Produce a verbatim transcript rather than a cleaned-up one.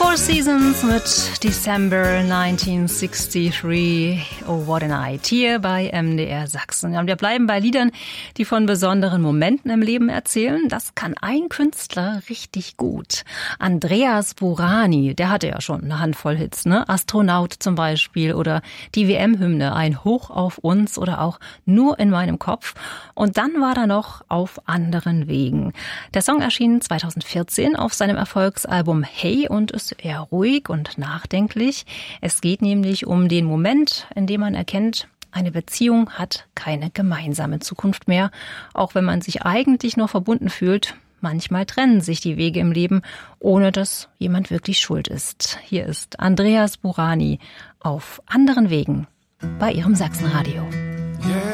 Four Seasons mit December neunzehnhundertdreiundsiebzig. Oh, what a night. Hier bei M D R Sachsen. Und wir bleiben bei Liedern, die von besonderen Momenten im Leben erzählen. Das kann ein Künstler richtig gut. Andreas Burani, der hatte ja schon eine Handvoll Hits, ne? Astronaut zum Beispiel oder die W M-Hymne, ein Hoch auf uns oder auch Nur in meinem Kopf. Und dann war da noch Auf anderen Wegen. Der Song erschien zweitausendvierzehn auf seinem Erfolgsalbum Hey und ist eher ruhig und nachdenklich. Es geht nämlich um den Moment, in dem man erkennt, eine Beziehung hat keine gemeinsame Zukunft mehr, auch wenn man sich eigentlich noch verbunden fühlt. Manchmal trennen sich die Wege im Leben, ohne dass jemand wirklich schuld ist. Hier ist Andreas Burani auf anderen Wegen bei Ihrem Sachsenradio.